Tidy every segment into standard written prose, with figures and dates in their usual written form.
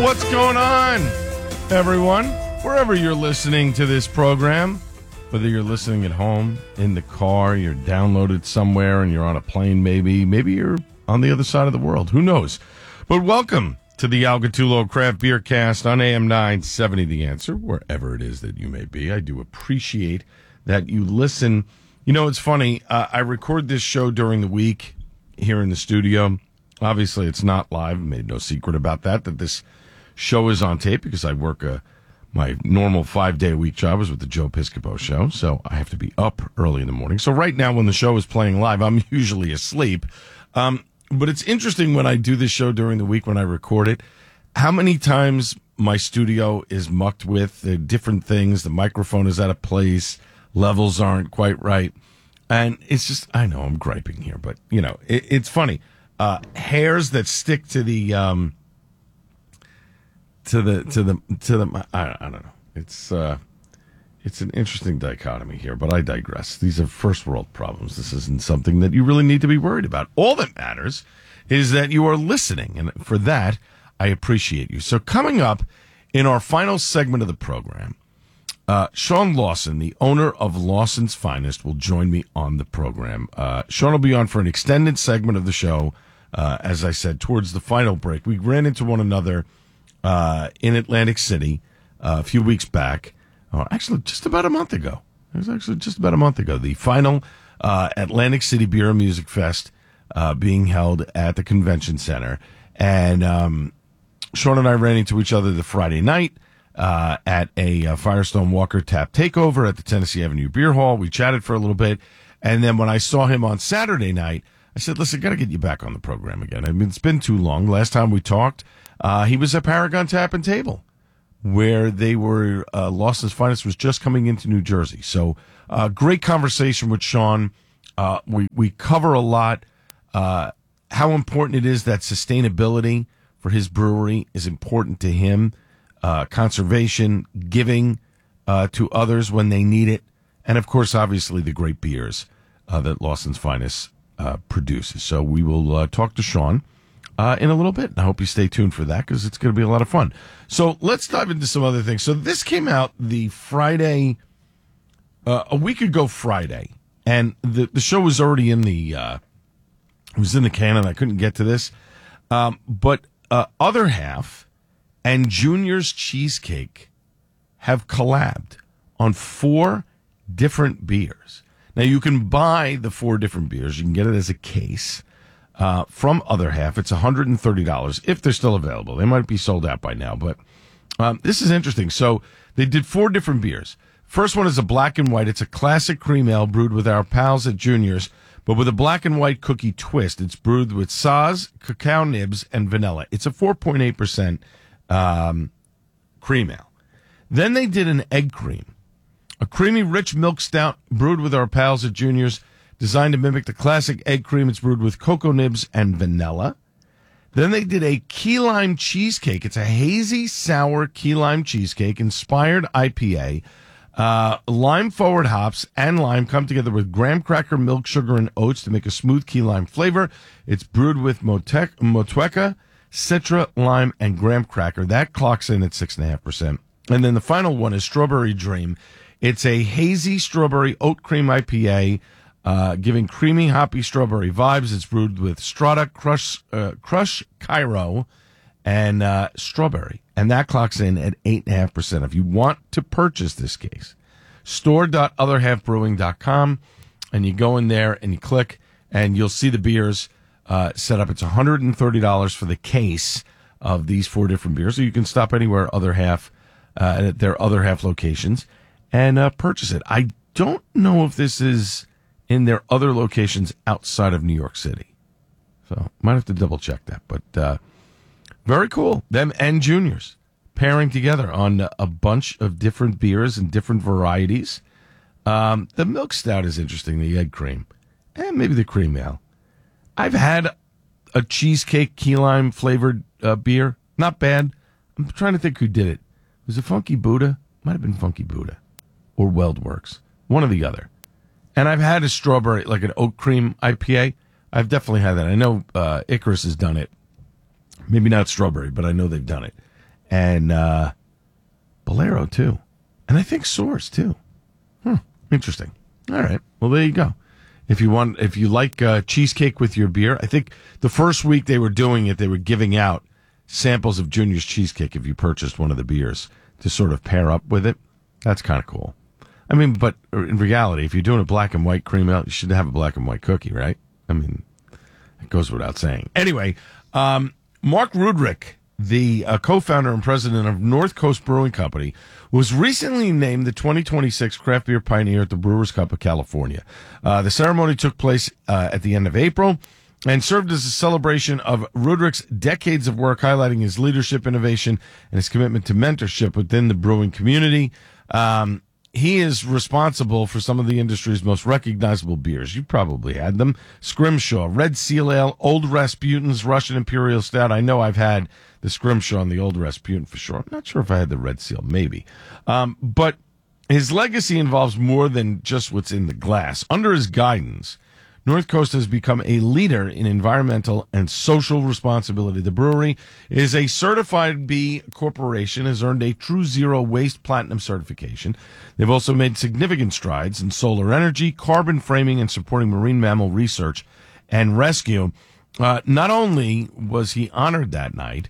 What's going on, everyone? Wherever you're listening to this program, whether you're listening at home, in the car, you're downloaded somewhere, and you're on a plane maybe you're on the other side of the world. Who knows? But welcome to the Al Gattullo Craft Beer Cast on AM 970 The Answer, wherever it is that you may be. I do appreciate that you listen. You know, it's funny. I record this show during the week here in the studio. Obviously, it's not live. I made no secret about that this show is on tape because I work my normal 5-day-a-week job is with the Joe Piscopo Show, so I have to be up early in the morning. So right now when the show is playing live, I'm usually asleep. But it's interesting when I do this show during the week when I record it, how many times my studio is mucked with the different things. The microphone is out of place. Levels aren't quite right. And it's just, I know I'm griping here, but, you know, it's funny. Hairs that stick to the I don't know. It's an interesting dichotomy here, but I digress. These are first world problems. This isn't something that you really need to be worried about. All that matters is that you are listening, and for that, I appreciate you. So coming up in our final segment of the program, Sean Lawson, the owner of Lawson's Finest, will join me on the program. Sean will be on for an extended segment of the show, as I said, towards the final break. We ran into one another in Atlantic City a few weeks back. Actually, just about a month ago. It was actually just about a month ago. The final Atlantic City Beer and Music Fest being held at the convention center. And Sean and I ran into each other the Friday night at a Firestone Walker Tap Takeover at the Tennessee Avenue Beer Hall. We chatted for a little bit. And then when I saw him on Saturday night, I said, listen, got to get you back on the program again. I mean, it's been too long. Last time we talked, he was at Paragon Tap and Table, where they were, Lawson's Finest was just coming into New Jersey. So, great conversation with Sean. We cover a lot, how important it is that sustainability for his brewery is important to him, conservation, giving, to others when they need it. And of course, obviously the great beers, that Lawson's Finest, produces. So we will, talk to Sean in a little bit. I hope you stay tuned for that because it's going to be a lot of fun. So let's dive into some other things. So this came out the Friday, a week ago Friday, and the show was already in the, it was in the can, and I couldn't get to this. But Other Half and Junior's Cheesecake have collabed on 4 different beers. Now, you can buy the 4 different beers. You can get it as a case. From Other Half. It's $130 if they're still available. They might be sold out by now, but this is interesting. So they did 4 different beers. First one is a black and white. It's a classic cream ale brewed with our pals at Junior's, but with a black and white cookie twist. It's brewed with Saaz, cacao nibs, and vanilla. It's a 4.8% cream ale. Then they did an egg cream, a creamy, rich milk stout brewed with our pals at Junior's, designed to mimic the classic egg cream. It's brewed with cocoa nibs and vanilla. Then they did a key lime cheesecake. It's a hazy, sour key lime cheesecake, inspired IPA. Lime forward hops and lime come together with graham cracker, milk, sugar, and oats to make a smooth key lime flavor. It's brewed with Motueka, Citra, lime, and graham cracker. That clocks in at 6.5%. And then the final one is Strawberry Dream. It's a hazy strawberry oat cream IPA, giving creamy, hoppy strawberry vibes. It's brewed with Strata, Crush Cairo, and strawberry. And that clocks in at 8.5%. If you want to purchase this case, store.otherhalfbrewing.com, and you go in there and you click, and you'll see the beers set up. It's $130 for the case of these 4 different beers. So you can stop anywhere Other Half, at their Other Half locations, and purchase it. I don't know if this is in their other locations outside of New York City. So might have to double check that. But very cool. Them and Junior's pairing together on a bunch of different beers and different varieties. The milk stout is interesting, the egg cream, and maybe the cream ale. I've had a cheesecake key lime flavored beer. Not bad. I'm trying to think who did it. Was it Funky Buddha? Might have been Funky Buddha. Or Weldworks. One or the other. And I've had a strawberry, like an oat cream IPA. I've definitely had that. I know Icarus has done it. Maybe not strawberry, but I know they've done it. and Bolero too, and I think Source too. Interesting. All right. Well, there you go. If you like cheesecake with your beer, I think the first week they were doing it, they were giving out samples of Junior's cheesecake if you purchased one of the beers to sort of pair up with it. That's kind of cool. I mean, but in reality, if you're doing a black and white cream ale, you should have a black and white cookie, right? I mean, it goes without saying. Anyway, Mark Rudrick, the co-founder and president of North Coast Brewing Company, was recently named the 2026 Craft Beer Pioneer at the Brewers Cup of California. The ceremony took place at the end of April and served as a celebration of Rudrick's decades of work, highlighting his leadership, innovation, and his commitment to mentorship within the brewing community. He is responsible for some of the industry's most recognizable beers. You probably had them. Scrimshaw, Red Seal Ale, Old Rasputin's Russian Imperial Stout. I know I've had the Scrimshaw and the Old Rasputin for sure. I'm not sure if I had the Red Seal, maybe. But his legacy involves more than just what's in the glass. Under his guidance, North Coast has become a leader in environmental and social responsibility. The brewery is a certified B corporation, has earned a True Zero Waste Platinum certification. They've also made significant strides in solar energy, carbon framing, and supporting marine mammal research and rescue. Not only was he honored that night,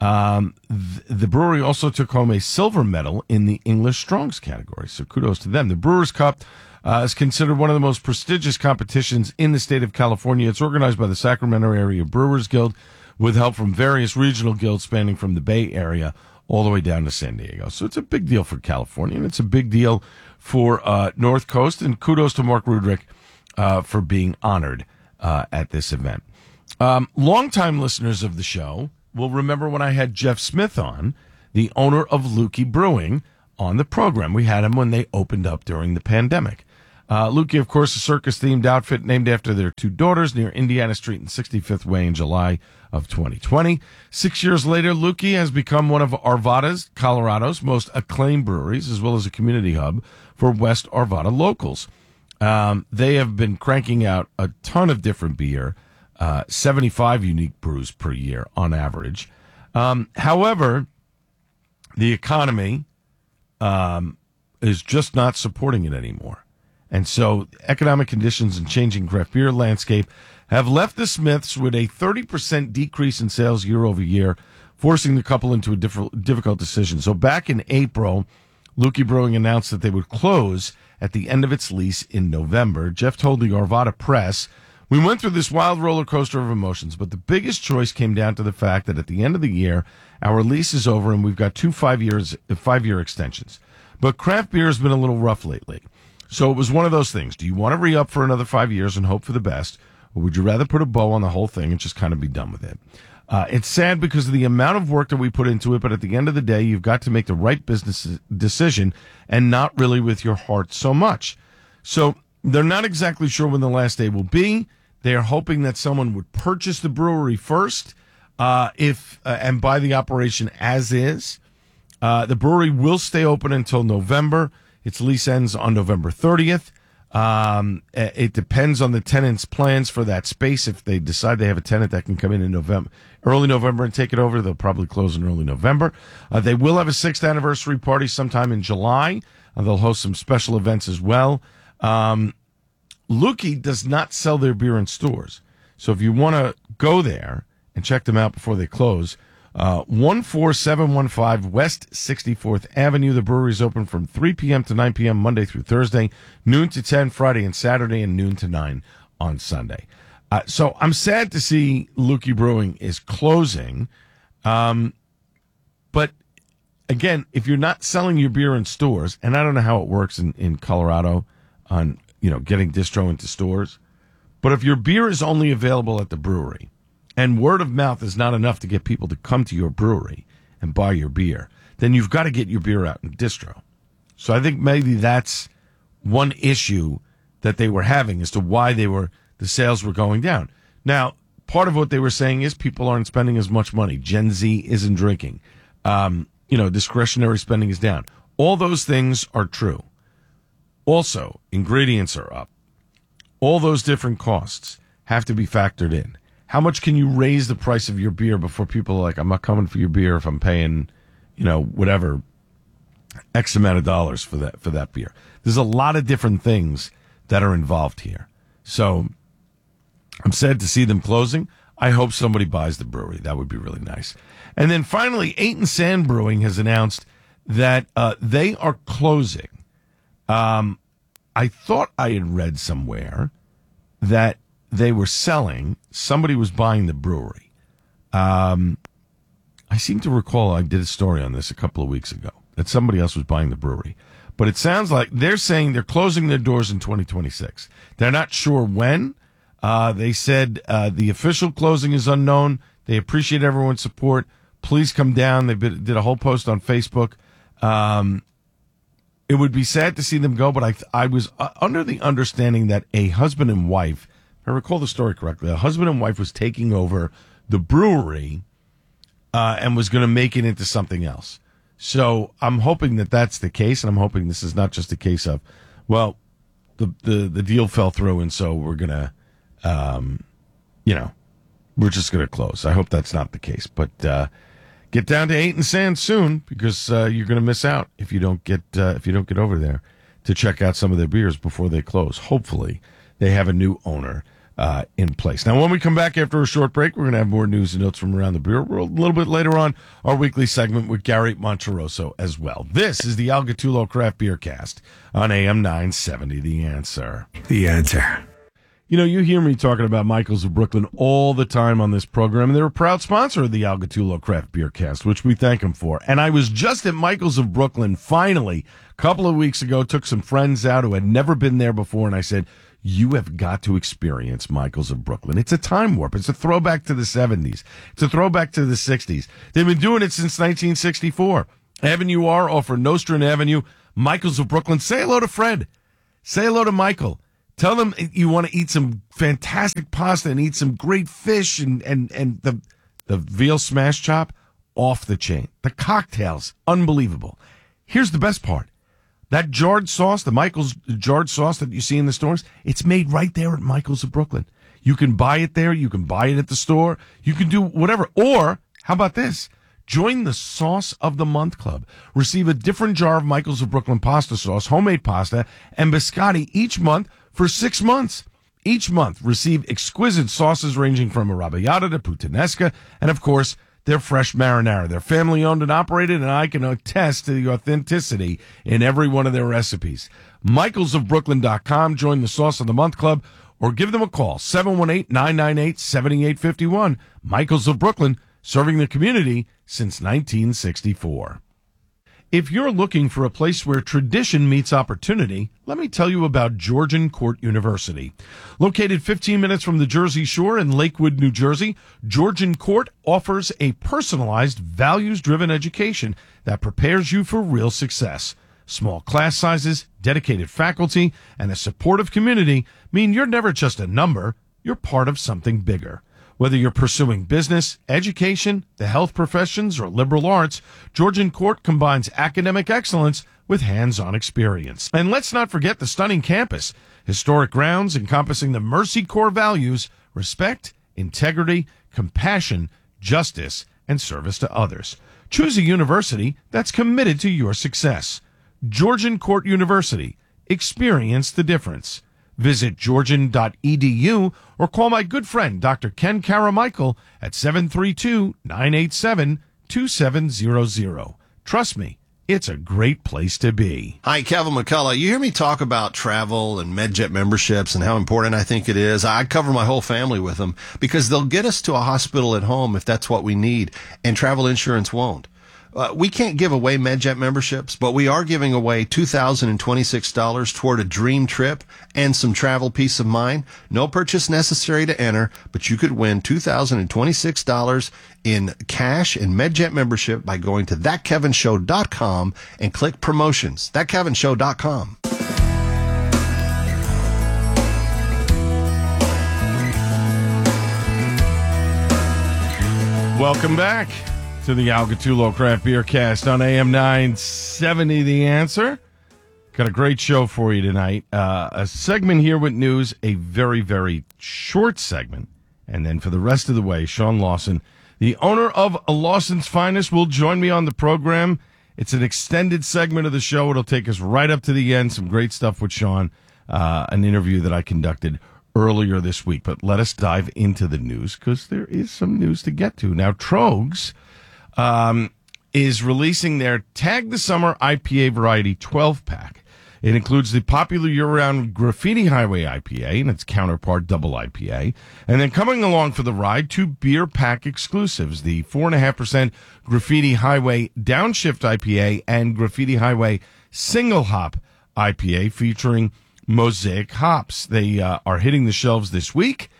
the brewery also took home a silver medal in the English Strongs category. So kudos to them. The Brewers Cup is considered one of the most prestigious competitions in the state of California. It's organized by the Sacramento Area Brewers Guild with help from various regional guilds spanning from the Bay Area all the way down to San Diego. So it's a big deal for California, and it's a big deal for North Coast, and kudos to Mark Rudrick for being honored at this event. Longtime listeners of the show will remember when I had Jeff Smith on, the owner of Lukey Brewing, on the program. We had him when they opened up during the pandemic. Lukey, of course, a circus-themed outfit named after their two daughters near Indiana Street and 65th Way in July of 2020. 6 years later, Lukey has become one of Arvada's, Colorado's, most acclaimed breweries, as well as a community hub for West Arvada locals. They have been cranking out a ton of different beer, 75 unique brews per year on average. However, the economy is just not supporting it anymore. And so economic conditions and changing craft beer landscape have left the Smiths with a 30% decrease in sales year over year, forcing the couple into a difficult decision. So back in April, Lukey Brewing announced that they would close at the end of its lease in November. Jeff told the Arvada Press, "We went through this wild roller coaster of emotions, but the biggest choice came down to the fact that at the end of the year, our lease is over and we've got 2 5-year extensions. But craft beer has been a little rough lately. So it was one of those things. Do you want to re-up for another 5 years and hope for the best? Or would you rather put a bow on the whole thing and just kind of be done with it?" It's sad because of the amount of work that we put into it, but at the end of the day, you've got to make the right business decision and not really with your heart so much. So they're not exactly sure when the last day will be. They are hoping that someone would purchase the brewery first and buy the operation as is. The brewery will stay open until November. Its lease ends on November 30th. It depends on the tenant's plans for that space. If they decide they have a tenant that can come in early November and take it over, they'll probably close in early November. They will have a 6th anniversary party sometime in July. They'll host some special events as well. Lukey does not sell their beer in stores. So if you want to go there and check them out before they close, 14715 West 64th Avenue. The brewery is open from 3 p.m. to 9 p.m. Monday through Thursday, noon to 10 Friday and Saturday, and noon to 9 on Sunday. So I'm sad to see Lukey Brewing is closing. But again, if you're not selling your beer in stores, and I don't know how it works in Colorado on getting distro into stores, but if your beer is only available at the brewery, and word of mouth is not enough to get people to come to your brewery and buy your beer, then you've got to get your beer out in distro. So I think maybe that's one issue that they were having as to why the sales were going down. Now, part of what they were saying is people aren't spending as much money. Gen Z isn't drinking. Discretionary spending is down. All those things are true. Also, ingredients are up. All those different costs have to be factored in. How much can you raise the price of your beer before people are like, I'm not coming for your beer if I'm paying, whatever X amount of dollars for that beer. There's a lot of different things that are involved here. So I'm sad to see them closing. I hope somebody buys the brewery. That would be really nice. And then finally, 8 and Sand Brewing has announced that they are closing. I thought I had read somewhere that they were selling. Somebody was buying the brewery. I seem to recall I did a story on this a couple of weeks ago, that somebody else was buying the brewery. But it sounds like they're saying they're closing their doors in 2026. They're not sure when. They said the official closing is unknown. They appreciate everyone's support. Please come down. They did a whole post on Facebook. It would be sad to see them go, but I was under the understanding that a husband and wife, if I recall the story correctly, a husband and wife was taking over the brewery and was going to make it into something else. So I'm hoping that that's the case, and I'm hoping this is not just a case of, well, the deal fell through, and so we're going to, we're just going to close. I hope that's not the case. But get down to 8 and Sand soon, because you're going to miss out if you don't get over there to check out some of their beers before they close. Hopefully, they have a new owner in place. Now, when we come back after a short break, we're going to have more news and notes from around the beer world. A little bit later on, our weekly segment with Gary Monterosso as well. This is the Al Gattullo Craft Beer Cast on AM 970, The Answer. The Answer. You hear me talking about Michaels of Brooklyn all the time on this program, and they're a proud sponsor of the Al Gattullo Craft Beer Cast, which we thank them for. And I was just at Michaels of Brooklyn, finally, a couple of weeks ago, took some friends out who had never been there before, and I said, you have got to experience Michaels of Brooklyn. It's a time warp. It's a throwback to the 70s. It's a throwback to the 60s. They've been doing it since 1964. Avenue R off of Nostrand Avenue, Michaels of Brooklyn. Say hello to Fred. Say hello to Michael. Tell them you want to eat some fantastic pasta and eat some great fish and the veal smash chop, off the chain. The cocktails, unbelievable. Here's the best part. That jarred sauce, the Michael's jarred sauce that you see in the stores, it's made right there at Michael's of Brooklyn. You can buy it there. You can buy it at the store. You can do whatever. Or, how about this? Join the Sauce of the Month Club. Receive a different jar of Michael's of Brooklyn pasta sauce, homemade pasta, and biscotti each month for 6 months. Each month, receive exquisite sauces ranging from arrabbiata to puttanesca, and of course, their fresh marinara. They're family owned and operated, and I can attest to the authenticity in every one of their recipes. michaelsofbrooklyn.com. Join the Sauce of the Month Club, or give them a call, 718-998-7851. Michaels of Brooklyn, serving the community since 1964. If you're looking for a place where tradition meets opportunity, let me tell you about Georgian Court University. Located 15 minutes from the Jersey Shore in Lakewood, New Jersey, Georgian Court offers a personalized, values-driven education that prepares you for real success. Small class sizes, dedicated faculty, and a supportive community mean you're never just a number, you're part of something bigger. Whether you're pursuing business, education, the health professions, or liberal arts, Georgian Court combines academic excellence with hands-on experience. And let's not forget the stunning campus. Historic grounds encompassing the Mercy Core values, respect, integrity, compassion, justice, and service to others. Choose a university that's committed to your success. Georgian Court University. Experience the difference. Visit georgian.edu or call my good friend, Dr. Ken Caramichael, at 732-987-2700. Trust me, it's a great place to be. Hi, Kevin McCullough. You hear me talk about travel and MedJet memberships and how important I think it is. I cover my whole family with them because they'll get us to a hospital at home if that's what we need, and travel insurance won't. We can't give away MedJet memberships, but we are giving away $2,026 toward a dream trip and some travel peace of mind. No purchase necessary to enter, but you could win $2,026 in cash and MedJet membership by going to thatkevinshow.com and click promotions. Thatkevinshow.com. Welcome back to the Al Gattullo Craft Beer Cast on AM 970, The Answer. Got a great show for you tonight. A segment here with news, a very, very short segment. And then for the rest of the way, Sean Lawson, the owner of Lawson's Finest, will join me on the program. It's an extended segment of the show. It'll take us right up to the end. Some great stuff with Sean, an interview that I conducted earlier this week. But let us dive into the news because there is some news to get to. Now, Trogs is releasing their Tag the Summer IPA Variety 12-pack. It includes the popular year-round Graffiti Highway IPA and its counterpart Double IPA. And then coming along for the ride, 2 beer pack exclusives, the 4.5% Graffiti Highway Downshift IPA and Graffiti Highway Single Hop IPA featuring Mosaic hops. They are hitting the shelves this week.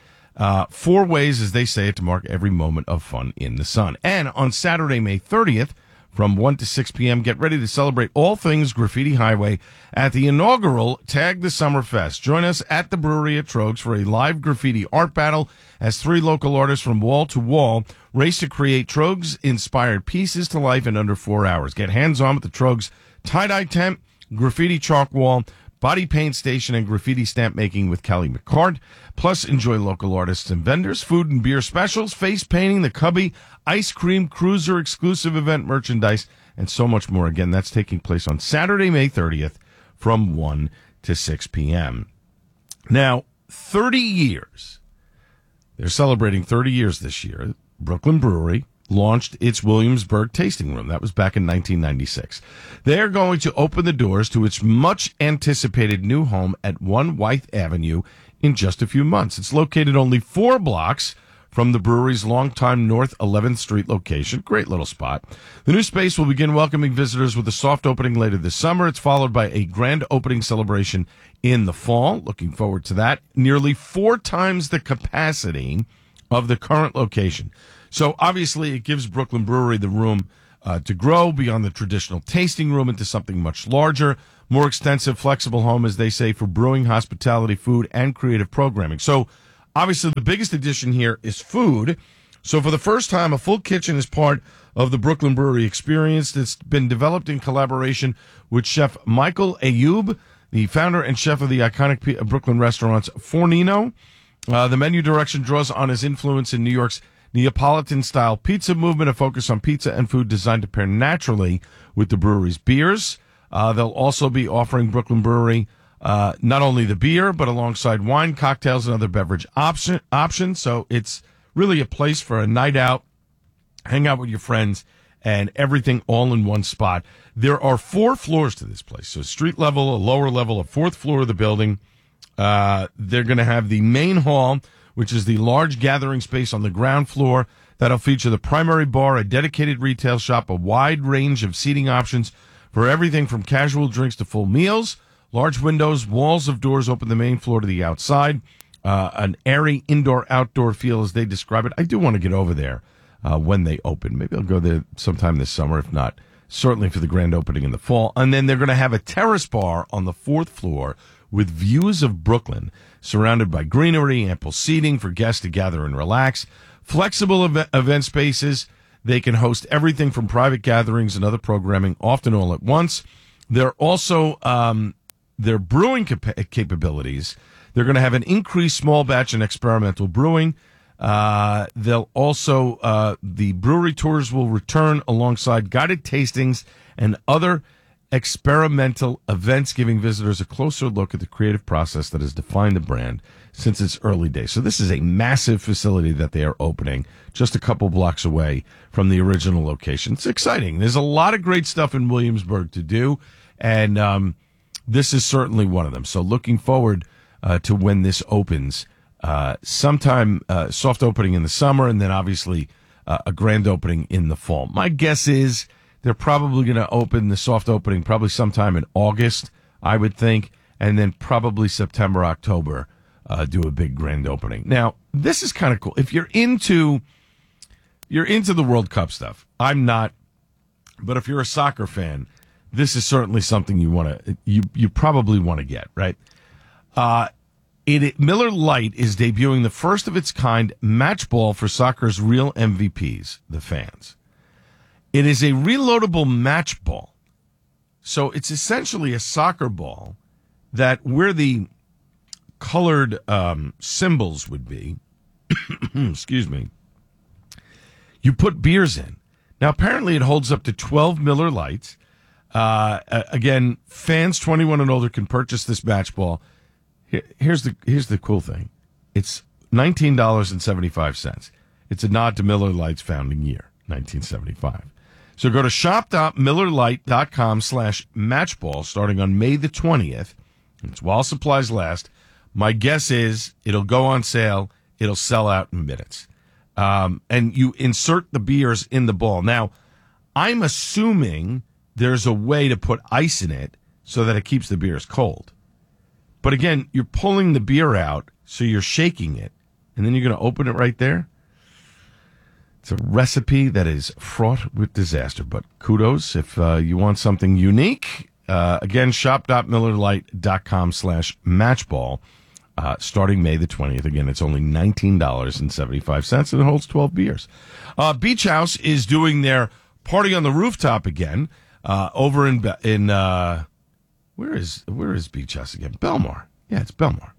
4 ways, as they say it, to mark every moment of fun in the sun. And on Saturday, May 30th, from 1 to 6 p.m., get ready to celebrate all things Graffiti Highway at the inaugural Tag the Summer Fest. Join us at the brewery at Trogs for a live graffiti art battle as 3 local artists from wall to wall race to create Trogs-inspired pieces to life in under 4 hours. Get hands-on with the Trogs tie-dye tent, graffiti chalk wall, body paint station, and graffiti stamp making with Kelly McCart. Plus, enjoy local artists and vendors, food and beer specials, face painting, the Cubby, ice cream cruiser, exclusive event merchandise, and so much more. Again, that's taking place on Saturday, May 30th from 1 to 6 p.m. Now, 30 years. They're celebrating 30 years this year. Brooklyn Brewery launched its Williamsburg tasting room. That was back in 1996. They are going to open the doors to its much-anticipated new home at 1 Wythe Avenue in just a few months. It's located only 4 blocks from the brewery's longtime North 11th Street location. Great little spot. The new space will begin welcoming visitors with a soft opening later this summer. It's followed by a grand opening celebration in the fall. Looking forward to that. Nearly 4 times the capacity of the current location. So obviously it gives Brooklyn Brewery the room to grow beyond the traditional tasting room into something much larger, more extensive, flexible home, as they say, for brewing, hospitality, food, and creative programming. So obviously the biggest addition here is food. So for the first time, a full kitchen is part of the Brooklyn Brewery experience. It's been developed in collaboration with Chef Michael Ayoub, the founder and chef of the iconic Brooklyn restaurants Fornino. The menu direction draws on his influence in New York's Neapolitan-style pizza movement, a focus on pizza and food designed to pair naturally with the brewery's beers. They'll also be offering Brooklyn Brewery not only the beer, but alongside wine, cocktails, and other beverage options. So it's really a place for a night out, hang out with your friends, and everything all in one spot. There are 4 floors to this place. So street level, a lower level, a 4th floor of the building. They're going to have the main hall, which is the large gathering space on the ground floor. That'll feature the primary bar, a dedicated retail shop, a wide range of seating options for everything from casual drinks to full meals. Large windows, walls of doors open the main floor to the outside. An airy indoor-outdoor feel, as they describe it. I do want to get over there when they open. Maybe I'll go there sometime this summer, if not, certainly for the grand opening in the fall. And then they're going to have a terrace bar on the 4th floor with views of Brooklyn, surrounded by greenery, ample seating for guests to gather and relax. Flexible event spaces. They can host everything from private gatherings and other programming, often all at once. They're also, their brewing capabilities. They're going to have an increased small batch and experimental brewing. They'll also, the brewery tours will return alongside guided tastings and other experimental events, giving visitors a closer look at the creative process that has defined the brand since its early days. So this is a massive facility that they are opening just a couple blocks away from the original location. It's exciting. There's a lot of great stuff in Williamsburg to do, and this is certainly one of them. So looking forward to when this opens, sometime soft opening in the summer, and then obviously a grand opening in the fall. My guess is they're probably going to open the soft opening probably sometime in August, I would think, and then probably September, October, do a big grand opening. Now, this is kind of cool. If you're into the World Cup stuff, I'm not, but if you're a soccer fan, this is certainly something you probably want to get, right? Miller Lite is debuting the first of its kind match ball for soccer's real MVPs, the fans. It is a reloadable match ball. So it's essentially a soccer ball that where the colored symbols would be, excuse me, You put beers in. Now, apparently it holds up to 12 Miller Lights. Again, fans 21 and older can purchase this match ball. Here's the cool thing. It's $19.75. It's a nod to Miller Lite's founding year, 1975. So go to shop.millerlite.com/matchball starting on May the 20th. It's while supplies last. My guess is it'll go on sale. It'll sell out in minutes. And you insert the beers in the ball. Now, I'm assuming there's a way to put ice in it so that it keeps the beers cold. But again, you're pulling the beer out, so you're shaking it, and then you're going to open it right there. It's a recipe that is fraught with disaster, but kudos if you want something unique. Again, shop.millerlite.com/matchball. Starting May the 20th. Again, it's only $19.75, and it holds 12 beers. Beach House is doing their party on the rooftop again over in where is Beach House again? Belmar. Yeah, it's Belmar.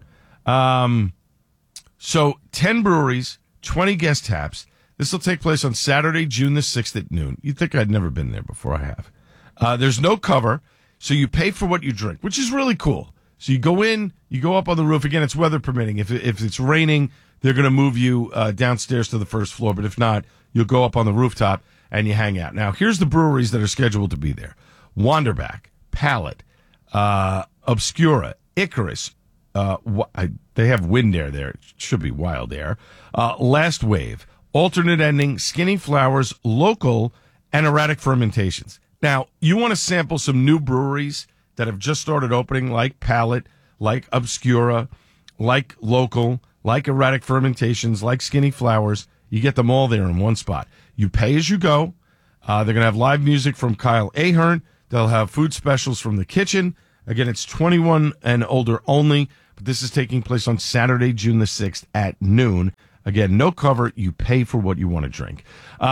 So 10 breweries, 20 guest taps. This will take place on Saturday, June the 6th at noon. You'd think I'd never been there before. I have. There's no cover, so you pay for what you drink, which is really cool. So you go in, you go up on the roof. Again, it's weather permitting. If it's raining, they're going to move you downstairs to the first floor. But if not, you'll go up on the rooftop and you hang out. Now, here's the breweries that are scheduled to be there. Wanderback, Pallet, Obscura, Icarus. They have Wind Air there. It should be Wild Air. Last Wave, Alternate Ending, Skinny Flowers, Local, and Erratic Fermentations. Now, you want to sample some new breweries that have just started opening, like Palette, like Obscura, like Local, like Erratic Fermentations, like Skinny Flowers. You get them all there in one spot. You pay as you go. They're going to have live music from Kyle Ahern. They'll have food specials from the kitchen. Again, it's 21 and older only, but this is taking place on Saturday, June the 6th at noon. Again, no cover. You pay for what you want to drink.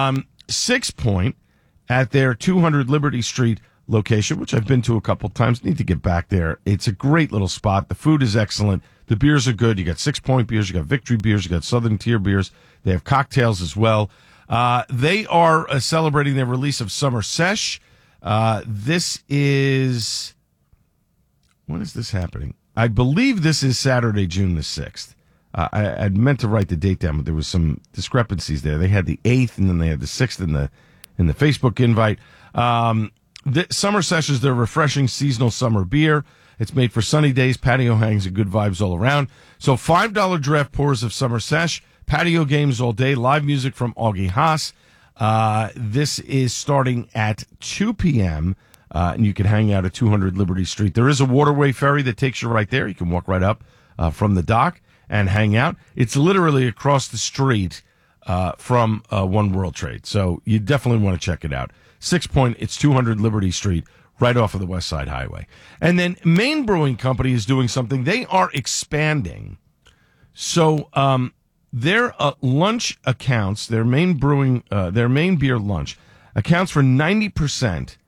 6 Point at their 200 Liberty Street location, which I've been to a couple times. Need to get back there. It's a great little spot. The food is excellent. The beers are good. You got 6 Point beers. You got Victory beers. You got Southern Tier beers. They have cocktails as well. They are celebrating their release of Summer Sesh. This is... When is this happening? I believe this is Saturday, June the 6th. I'd meant to write the date down, but there was some discrepancies there. They had the 8th, and then they had the 6th in the Facebook invite. The Summer Sesh is their refreshing seasonal summer beer. It's made for sunny days, patio hangs, and good vibes all around. So $5 draft pours of Summer Sesh, patio games all day, live music from Augie Haas. This is starting at 2 p.m., and you can hang out at 200 Liberty Street. There is a waterway ferry that takes you right there. You can walk right up from the dock and hang out. It's literally across the street from One World Trade. So you definitely want to check it out. 6 Point, it's 200 Liberty Street, right off of the West Side Highway. And then Maine Brewing Company is doing something. They are expanding. So their lunch accounts, their main beer lunch accounts for 90%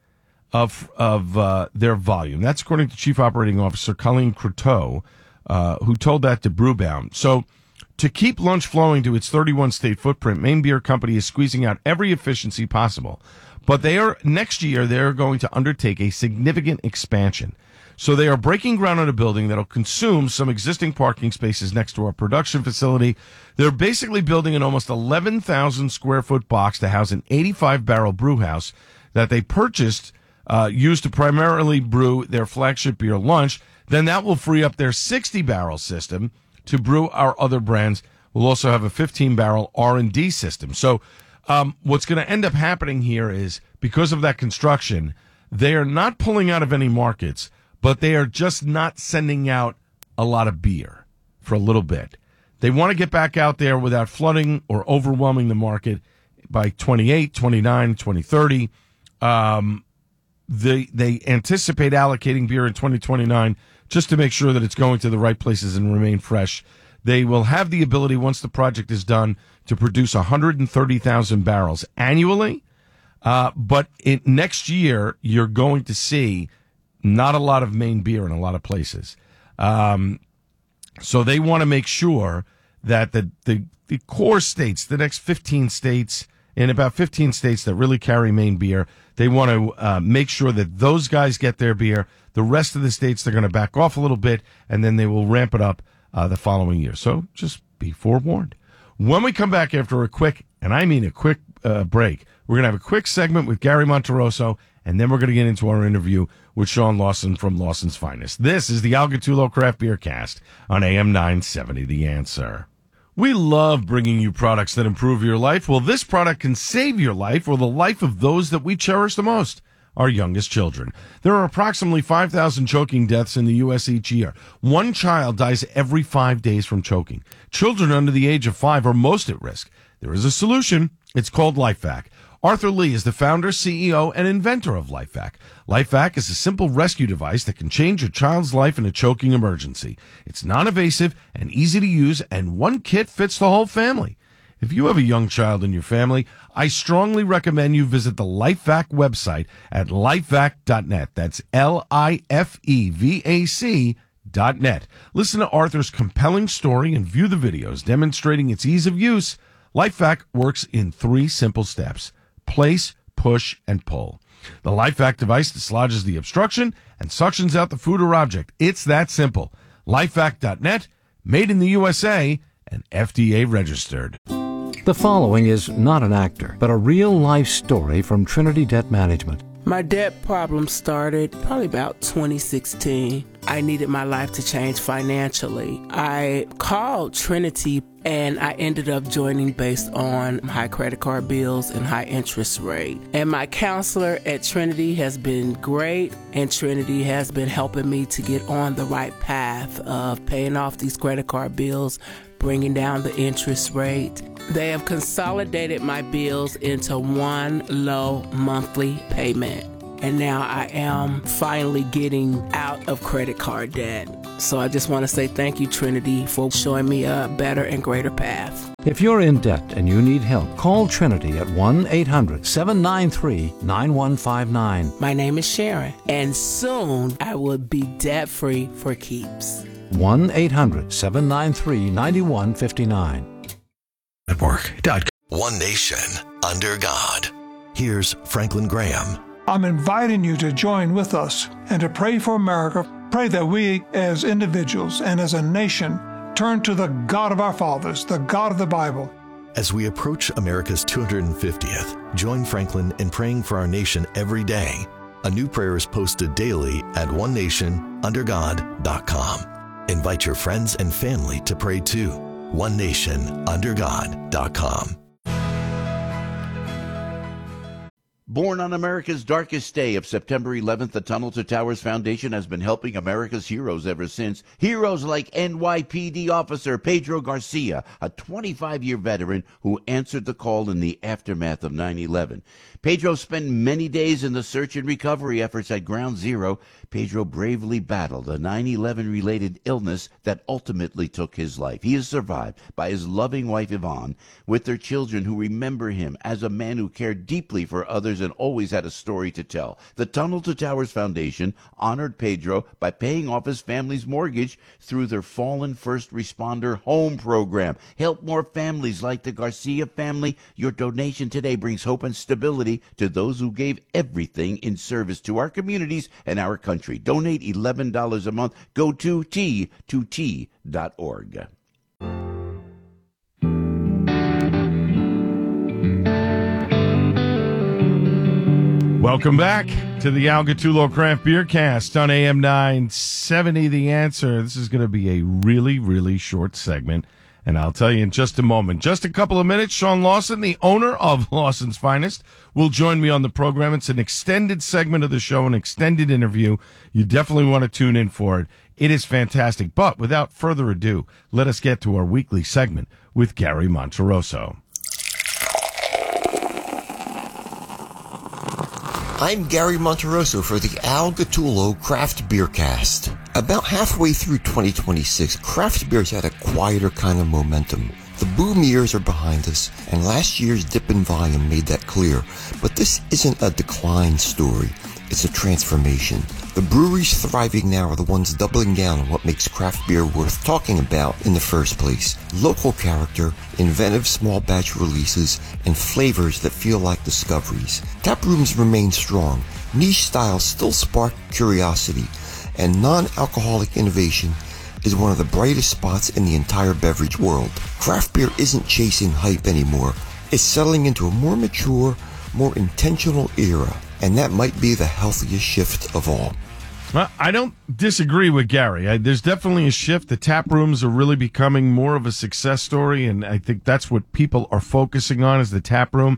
of their volume. That's according to Chief Operating Officer Colleen Croteau, who told that to Brewbound. So to keep lunch flowing to its 31-state footprint, Maine Beer Company is squeezing out every efficiency possible. But next year, they're going to undertake a significant expansion. So they are breaking ground on a building that'll consume some existing parking spaces next to our production facility. They're basically building an almost 11,000 square foot box to house an 85-barrel brew house that they purchased, used to primarily brew their flagship beer Lunch. Then that will free up their 60-barrel system to brew our other brands. We'll also have a 15-barrel R&D system. So what's going to end up happening here is, because of that construction, they are not pulling out of any markets, but they are just not sending out a lot of beer for a little bit. They want to get back out there without flooding or overwhelming the market by 28, 29, 2030. They anticipate allocating beer in 2029 just to make sure that it's going to the right places and remain fresh. They will have the ability, once the project is done, to produce 130,000 barrels annually. But next year, you're going to see not a lot of Maine beer in a lot of places. So they want to make sure that the core states, the next 15 states in about 15 states that really carry Maine beer. They want to make sure that those guys get their beer. The rest of the states, they're going to back off a little bit, and then they will ramp it up the following year. So just be forewarned. When we come back after a quick, and I mean a quick break, we're going to have a quick segment with Gary Monterosso, and then we're going to get into our interview with Sean Lawson from Lawson's Finest. This is the Al Gattullo Craft Beer Cast on AM 970, The Answer. We love bringing you products that improve your life. Well, this product can save your life or the life of those that we cherish the most, our youngest children. There are approximately 5,000 choking deaths in the U.S. each year. One child dies every 5 days from choking. Children under the age of 5 are most at risk. There is a solution. It's called LifeVac. Arthur Lee is the founder, CEO, and inventor of LifeVac. LifeVac is a simple rescue device that can change your child's life in a choking emergency. It's non-invasive and easy to use, and one kit fits the whole family. If you have a young child in your family, I strongly recommend you visit the LifeVac website at lifevac.net. That's LIFEVAC.net. Listen to Arthur's compelling story and view the videos demonstrating its ease of use. LifeVac works in 3 simple steps: place, push, and pull. The LifeVac device dislodges the obstruction and suctions out the food or object. It's that simple. LifeVac.net, made in the USA, and FDA registered. The following is not an actor, but a real-life story from Trinity Debt Management. My debt problem started probably about 2016. I needed my life to change financially. I called Trinity and I ended up joining based on high credit card bills and high interest rate. And my counselor at Trinity has been great, and Trinity has been helping me to get on the right path of paying off these credit card bills, bringing down the interest rate. They have consolidated my bills into one low monthly payment. And now I am finally getting out of credit card debt. So I just want to say thank you, Trinity, for showing me a better and greater path. If you're in debt and you need help, call Trinity at 1-800-793-9159. My name is Sharon, and soon I will be debt-free for keeps. 1-800-793-9159. Network.com. One Nation under God. Here's Franklin Graham. I'm inviting you to join with us and to pray for America. Pray that we as individuals and as a nation turn to the God of our fathers, the God of the Bible. As we approach America's 250th, join Franklin in praying for our nation every day. A new prayer is posted daily at onenationundergod.com. Invite your friends and family to pray too. onenationundergod.com. Born on America's darkest day of September 11th, the Tunnel to Towers Foundation has been helping America's heroes ever since. Heroes like NYPD officer Pedro Garcia, a 25-year veteran who answered the call in the aftermath of 9/11. Pedro spent many days in the search and recovery efforts at Ground Zero. Pedro bravely battled a 9/11-related illness that ultimately took his life. He is survived by his loving wife, Yvonne, with their children who remember him as a man who cared deeply for others and always had a story to tell. The Tunnel to Towers Foundation honored Pedro by paying off his family's mortgage through their Fallen First Responder Home Program. Help more families like the Garcia family. Your donation today brings hope and stability to those who gave everything in service to our communities and our country. Donate $11 a month. Go to T2T.org. Welcome back to the Al Gattullo Craft Beer Cast on AM 970, The Answer. This is going to be a really, really short segment, and I'll tell you in just a moment. Just a couple of minutes, Sean Lawson, the owner of Lawson's Finest, will join me on the program. It's an extended segment of the show, an extended interview. You definitely want to tune in for it. It is fantastic. But without further ado, let us get to our weekly segment with Gary Monterosso. I'm Gary Monterosso for the Al Gattullo Craft Beer Cast. About halfway through 2026, craft beer's had a quieter kind of momentum. The boom years are behind us, and last year's dip in volume made that clear. But this isn't a decline story. it's a transformation. The breweries thriving now are the ones doubling down on what makes craft beer worth talking about in the first place. Local character, inventive small batch releases, and flavors that feel like discoveries. Tap rooms remain strong. Niche styles still spark curiosity, and non-alcoholic innovation is one of the brightest spots in the entire beverage world. Craft beer isn't chasing hype anymore. It's settling into a more mature, more intentional era, and that might be the healthiest shift of all. Well, I don't disagree with Gary. There's definitely a shift. The tap rooms are really becoming more of a success story, and I think that's what people are focusing on is the tap room.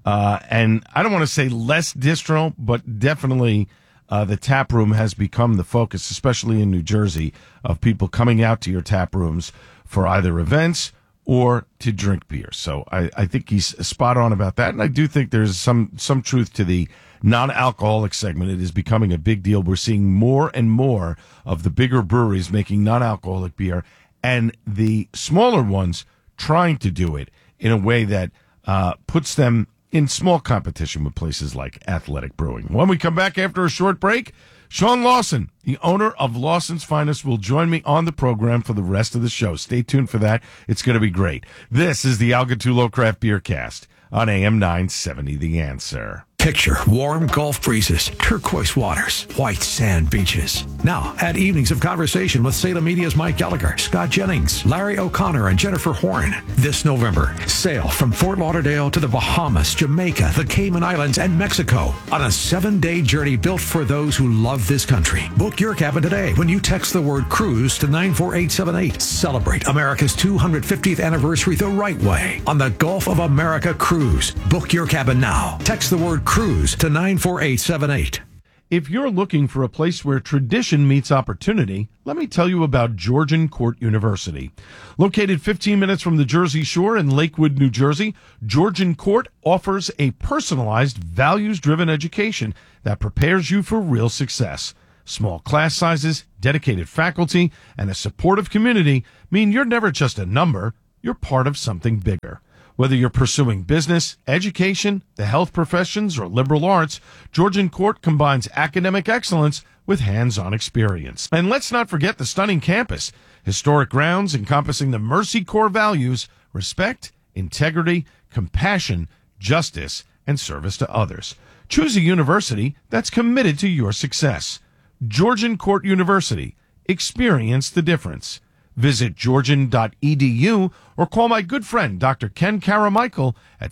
And I don't want to say less distro, but definitely the tap room has become the focus, especially in New Jersey, of people coming out to your tap rooms for either events or to drink beer. So I think he's spot on about that, and I do think there's some truth to the non-alcoholic segment. It is becoming a big deal. We're seeing more and more of the bigger breweries making non-alcoholic beer, and the smaller ones trying to do it in a way that puts them in small competition with places like Athletic Brewing. When we come back after a short break, Sean Lawson, the owner of Lawson's Finest, will join me on the program for the rest of the show. Stay tuned for that. It's going to be great. This is the Al Gattullo Craft Beer Cast on AM 970, The Answer. Picture warm Gulf breezes, turquoise waters, white sand beaches. Now, add evenings of conversation with Salem Media's Mike Gallagher, Scott Jennings, Larry O'Connor, and Jennifer Horn. This November, sail from Fort Lauderdale to the Bahamas, Jamaica, the Cayman Islands, and Mexico on a 7-day journey built for those who love this country. Book your cabin today when you text the word cruise to 94878. Celebrate America's 250th anniversary the right way on the Gulf of America Cruise. Book your cabin now. Text the word cruise to 94878. If you're looking for a place where tradition meets opportunity, let me tell you about Georgian Court University. Located 15 minutes from the Jersey Shore in Lakewood, New Jersey, Georgian Court offers a personalized, values-driven education that prepares you for real success. Small class sizes, dedicated faculty, and a supportive community mean you're never just a number, you're part of something bigger. Whether you're pursuing business, education, the health professions, or liberal arts, Georgian Court combines academic excellence with hands-on experience. And let's not forget the stunning campus. Historic grounds encompassing the Mercy Corps values, respect, integrity, compassion, justice, and service to others. Choose a university that's committed to your success. Georgian Court University. Experience the difference. Visit georgian.edu or call my good friend Dr. Ken Caramichael at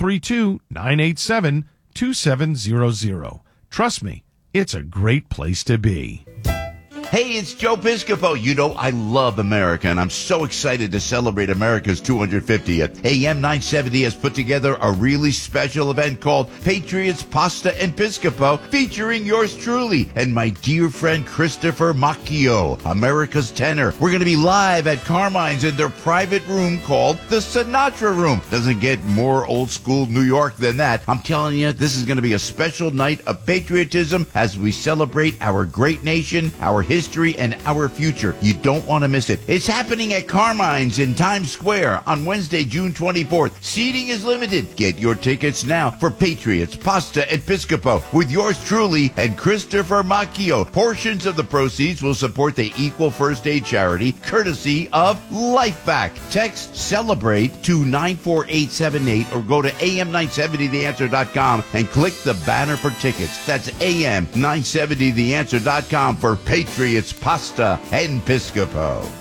732-987-2700. Trust me, it's a great place to be. Hey, it's Joe Piscopo. You know, I love America, and I'm so excited to celebrate America's 250th. AM 970 has put together a really special event called Patriots, Pasta, and Piscopo, featuring yours truly and my dear friend Christopher Macchio, America's tenor. We're going to be live at Carmine's in their private room called the Sinatra Room. Doesn't get more old school New York than that. I'm telling you, this is going to be a special night of patriotism as we celebrate our great nation, our history, and our future. You don't want to miss it. It's happening at Carmine's in Times Square on Wednesday, June 24th. Seating is limited. Get your tickets now for Patriots, Pasta, and Piscopo with yours truly and Christopher Macchio. Portions of the proceeds will support the Equal First Aid charity, courtesy of LifeVac. Text CELEBRATE to 94878 or go to am970theanswer.com and click the banner for tickets. That's am970theanswer.com for Patriots, Pasta, and Piscopo.